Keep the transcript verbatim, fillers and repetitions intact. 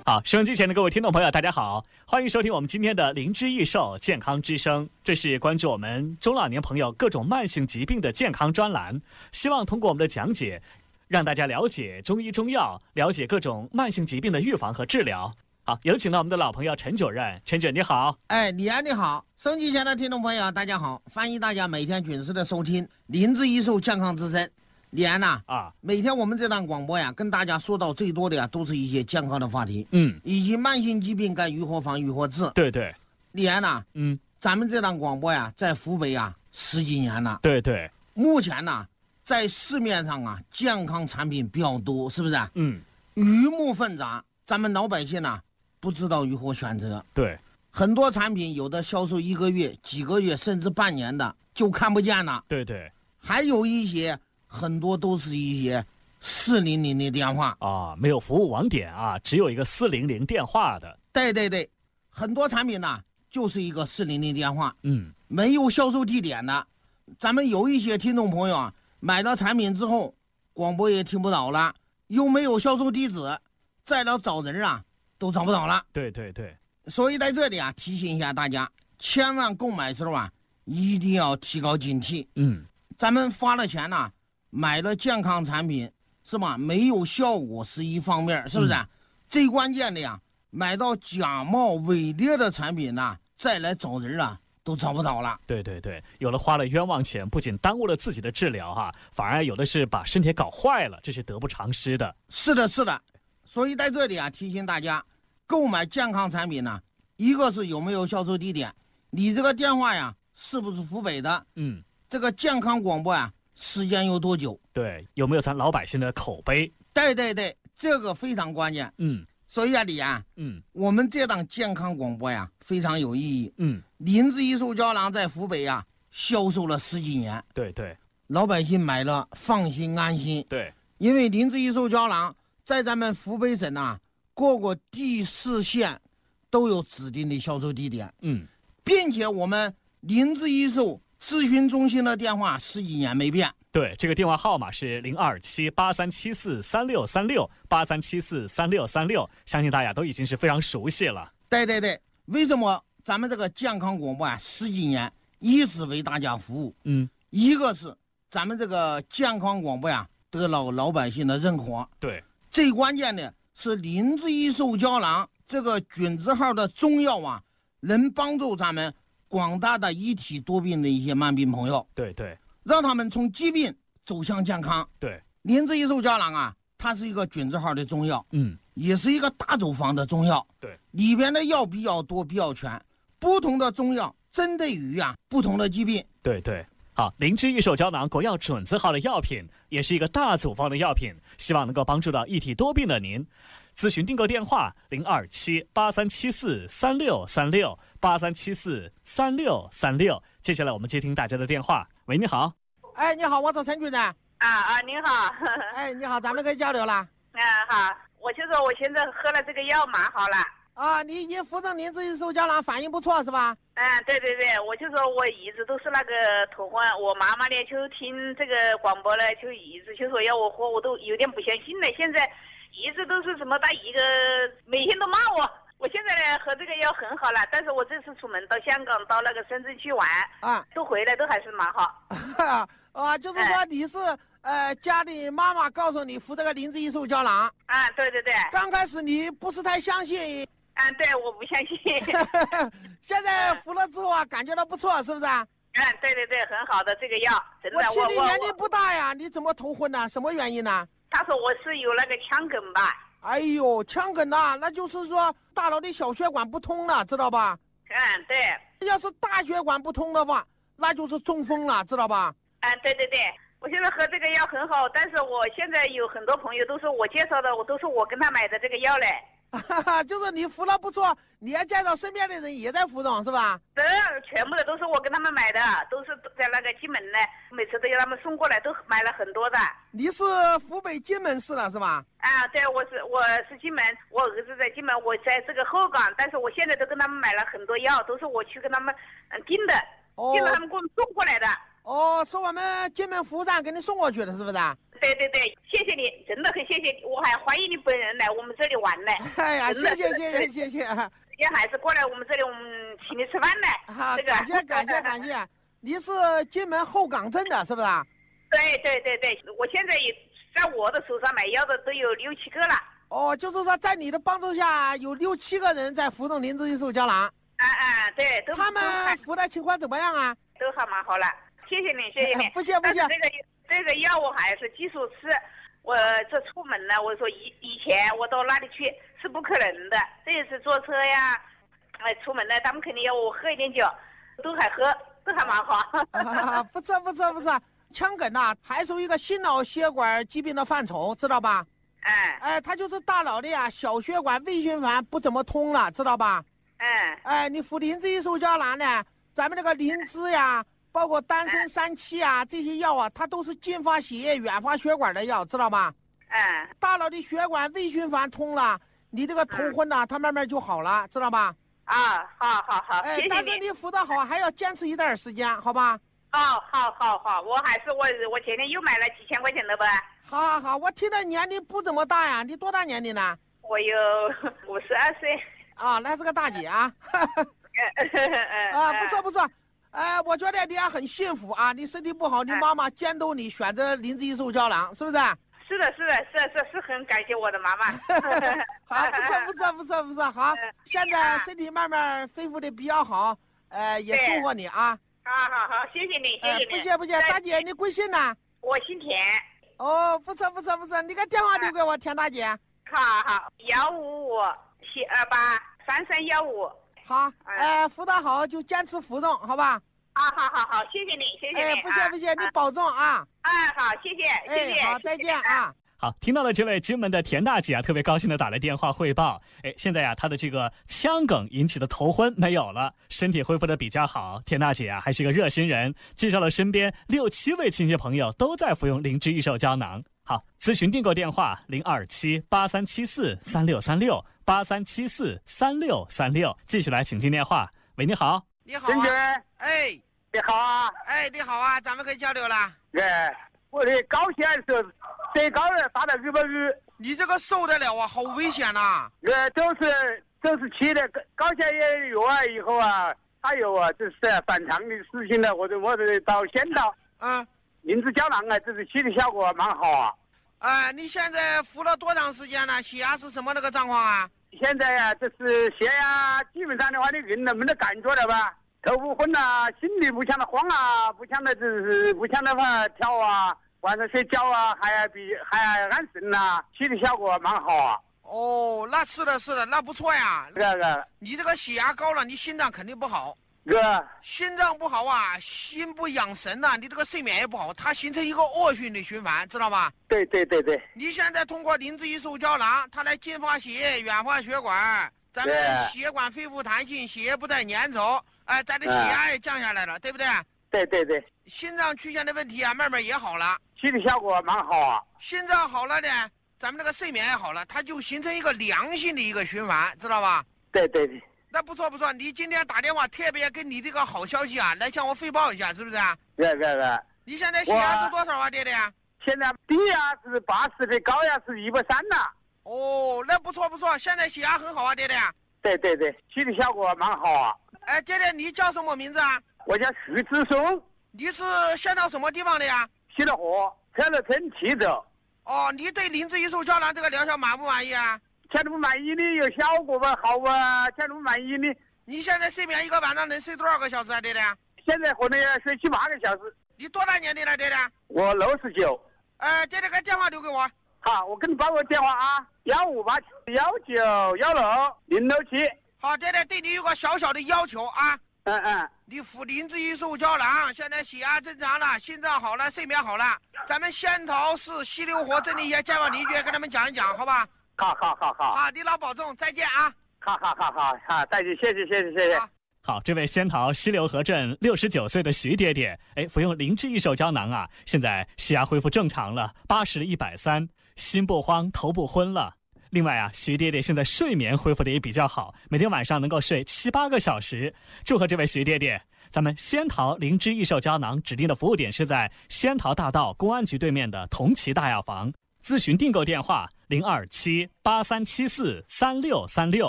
好，收音机前的各位听众朋友，大家好，欢迎收听我们今天的灵芝益寿健康之声。这是关注我们中老年朋友各种慢性疾病的健康专栏，希望通过我们的讲解，让大家了解中医中药，了解各种慢性疾病的预防和治疗。好，有请到我们的老朋友陈主任。陈主任你好。 哎，李安你好，收音机前的听众朋友大家好，欢迎大家每天准时的收听灵芝益寿健康之声。李安呐，啊，每天我们这档广播呀，跟大家说到最多的呀，都是一些健康的话题，嗯，以及慢性疾病该如何防、如何治。 对对， 李安呐，嗯，咱们这档广播呀，在湖北呀十几年了。 对对， 目前呢，在市面上啊，健康产品比较多，是不是？嗯，鱼目混杂，咱们老百姓呢不知道如何选择。 对， 很多产品有的销售一个月、几个月，甚至半年的就看不见了。 对对， 还有一些。很多都是一些四零零的电话啊，没有服务网点啊，只有一个四零零电话的。 对对对，很多产品呢就是一个四零零电话，嗯，没有销售地点的。咱们有一些听众朋友啊，买了产品之后，广播也听不到了，又没有销售地址，再了找人啊都找不到了。 对对对， 所以在这里啊，提醒一下大家，千万购买时候啊，一定要提高警惕。嗯，咱们花了钱呢、啊。买了健康产品是吧？没有效果是一方面，是不是？嗯、最关键的呀，买到假冒伪劣的产品呢，再来找人啊，都找不到了。 对对对，有了花了冤枉钱，不仅耽误了自己的治疗哈，反而有的是把身体搞坏了，这是得不偿失的。 是的，是的。所以在这里啊，提醒大家，购买健康产品呢，一个是有没有销售地点，你这个电话呀，是不是湖北的？嗯，这个健康广播呀。时间有多久？ 对，有没有咱老百姓的口碑？ 对对对，这个非常关键。嗯，所以啊，李安，嗯，我们这档健康广播呀，非常有意义。嗯，灵芝益寿胶囊在湖北呀销售了十几年。 对对， 老百姓买了放心安心。 对， 因为灵芝益寿胶囊在咱们湖北省啊，各个地市县都有指定的销售地点。嗯，并且我们灵芝益寿咨询中心的电话十几年没变。 对，这个电话号码是零二七八三七四三六三六八三七四三六三六，相信大家都已经是非常熟悉了。 对对对，为什么咱们这个健康广播啊十几年一直为大家服务？嗯，一个是咱们这个健康广播呀得到老百姓的认可。 对， 最关键的是灵芝益寿胶囊这个菌字号的中药啊，能帮助咱们广大的一体多病的一些慢病朋友。 对对。 让他们从疾病走向健康。 对， 灵芝益寿胶囊啊，它是一个菌字号的中药，嗯，也是一个大处方的中药。 对， 里边的药比较多，比较全，不同的中药针对于啊不同的疾病。 对对，好，灵芝益寿胶囊国药准字号的药品，也是一个大处方的药品，希望能够帮助到一体多病的您。咨询订购电话零二七八三七四三六三六八三七四三六三六。接下来我们接听大家的电话。喂，你好。 哎，你好，我是陈主任。啊啊，您好。 哎，你好，咱们可以交流了。 嗯，好，我就说我现在喝了这个药蛮好了。 啊，你已经服用灵芝益寿胶囊，反应不错是吧？ 嗯，对对对，我就说我一直都是那个头昏，我妈妈呢就听这个广播呢，就一直就说要我喝，我都有点不相信了。现在一直都是什么大一个每天都骂我。我现在呢喝这个药很好了，但是我这次出门到香港到那个深圳去玩啊，都回来都还是蛮好。 啊，就是说你是、哎、呃家里妈妈告诉你服这个灵芝益寿胶囊啊，对对对。 刚开始你不是太相信。 啊，对，我不相信。 现在服了之后啊，感觉到不错，是不是？ 嗯，对对对，很好的这个药，真的。 我听你年龄不大呀，你怎么头昏呢？什么原因呢？ 他说我是有那个腔梗吧。 哎呦，腔梗呐，那就是说大脑的小血管不通了，知道吧？ 嗯，对。 要是大血管不通的话，那就是中风了，知道吧？ 嗯，对对对，我现在喝这个药很好，但是我现在有很多朋友都是我介绍的，我都是我跟他买的这个药嘞。 就是你服了不错，你也介绍身边的人也在服用是吧？ 这全部的都是我跟他们买的，都是在那个金门呢，每次都要他们送过来，都买了很多的。 你是湖北金门市的是吧？ 啊，对，我是我是金门，我儿子在金门，我在这个后港，但是我现在都跟他们买了很多药，都是我去跟他们嗯订的，订了他们给我们送过来的。 哦，是我们金门服务站给你送过去的，是不是？ 对对对，谢谢你，真的很谢谢你，我还欢迎你本人来我们这里玩呢。 哎呀，谢谢谢谢谢谢， 也还是过来我们这里，我们请你吃饭呢。 好， 这个感谢感谢感谢。你是金门后港镇的是不是？ 对对对对，我现在也在我的手上买药的都有六七个了。 哦，就是说在你的帮助下，有六七个人在服用灵芝益寿胶囊。 啊啊，对，都他们服的情况怎么样啊？ 都还蛮好了，谢谢你，谢谢你。 不谢不谢。 这个这个药我还是继续吃。我这出门呢，我说以以前我到那里去是不可能的，这一次坐车呀，哎，出门呢，他们肯定要我喝一点酒，都还喝，都还蛮好。 啊，不错不错不错。腔梗呐、啊，还属于一个心脑血管疾病的范畴，知道吧？ 哎， 哎，它就是大脑的呀，小血管微循环不怎么通了，知道吧？ 嗯， 哎，你服灵芝益寿胶囊呢，咱们那个灵芝呀，包括丹参三七啊，这些药啊，它都是净化血液、远发血管的药，知道吧？ 嗯， 大脑的血管微循环通了，你这个头昏呐、啊，它慢慢就好了，知道吧？ 啊，好好好， 哎， 谢谢你。 但是你服的好，还要坚持一段时间，好吧？ 哦，好好好，我还是我我前天又买了几千块钱的吧。 好好好，我听着年龄不怎么大呀，你多大年龄呢？ 我有五十二岁。 啊，那是个大姐啊。啊，不错不错。哎，我觉得你也很幸福啊，你身体不好，你妈妈监督你选择灵芝益寿胶囊，是不是？ 是的，是的，是是是很感谢我的妈妈。 好，不错不错不错不错，好，现在身体慢慢恢复的比较好，呃，也祝贺你啊。 好好好，谢谢你，谢谢你。 不谢不谢，大姐，你贵姓呢？ 我姓田。 哦，不错不错不错，你个电话留给我，田大姐。 好好，幺五五七二八三三幺五。 好，哎，服的好就坚持服用，好吧？ 啊，好好好，谢谢你，谢谢你。 哎，不谢不谢，你保重啊。 啊，好，谢谢，谢谢。 好，再见啊。 好，听到了这位金门的田大姐啊，特别高兴的打来电话汇报。哎，现在呀、啊，她的这个腔梗引起的头昏没有了，身体恢复的比较好。田大姐啊，还是个热心人，介绍了身边六七位亲戚朋友都在服用灵芝益寿胶囊。好，咨询订购电话零二七八三七四三六三六八三七四三六三六，继续来请进电话。喂，你好。 你好、啊。 真哎， 你好啊。 哎，你好啊，咱们可以交流了。 哎，我的高血压是最高的达到一百二。 你这个受得了啊？好危险呐、啊！ 呃，都是都是吃的高血压药啊，以后啊，还有啊，就是反常的事情了，或者我这到先到， 嗯， 灵芝胶囊啊，这是起的效果蛮好啊。 哎、呃，你现在服了多长时间了？血压是什么那个状况啊？ 现在呀、啊，就是血压基本上的话，你人了没得感觉了吧？头不昏啊，心里不像的慌啊，不像的就是不像的话跳啊。晚上睡觉啊，还比还安神呐，起的效果蛮好啊。 哦，那是的，是的，那不错呀。 这个， 你这个血压高了，你心脏肯定不好。 哥， 心脏不好啊，心不养神呐、啊，你这个睡眠也不好，它形成一个恶性的循环，知道吧？ 对对对对。 你现在通过灵芝益寿胶囊，它来净化血液、远发血管，咱们血管恢复弹性，血液不再粘稠，哎，咱的血压也降下来了，对不对？ 对对对。 心脏曲线的问题啊，慢慢也好了。 起的效果蛮好啊。 心脏好了呢，咱们那个睡眠也好了，它就形成一个良性的一个循环，知道吧？ 对对对。 那不错不错，你今天打电话特别跟你这个好消息啊，来向我汇报一下，是不是？ 对对对。 你现在血压是多少啊，爹爹？ 现在低压是八十的，高压是一百三了。 哦，那不错不错，现在血压很好啊，爹爹。 对对对，起的效果蛮好啊。 哎，爹爹，你叫什么名字啊？ 我叫徐志松。 你是现到什么地方的呀？ 西了河，车了城汽走。 哦，你对灵芝益寿胶囊这个疗效满不满意啊？ 前不满意的有效果吧，好啊。前不满意的。 你现在睡眠一个晚上能睡多少个小时啊，爹爹？ 现在可能要睡七八个小时。 你多大年龄了，爹爹？ 我六十九。 呃，爹爹，给电话留给我。 好，我给你报个电话啊，幺五八七幺九幺六零六七。 好，爹爹，对你有个小小的要求啊。 嗯嗯。 你服灵芝益寿胶囊，现在血压正常了，心脏好了，睡眠好了。咱们仙桃市西流河镇的一些街坊邻居跟他们讲一讲，好吧？ 好好好好。 啊，你老保重，再见啊！ 好好好好好，再见，谢谢谢谢谢谢。 好，这位仙桃西流河镇六十九岁的徐爹爹，哎，服用灵芝益寿胶囊啊，现在血压恢复正常了，八十一百三，心不慌，头不昏了。另外啊，徐爹爹现在睡眠恢复的也比较好，每天晚上能够睡七八个小时。祝贺这位徐爹爹！ 咱们仙桃灵芝益寿胶囊指定的服务点是在仙桃大道公安局对面的同齐大药房，咨询订购电话零二七八三七四三六三六。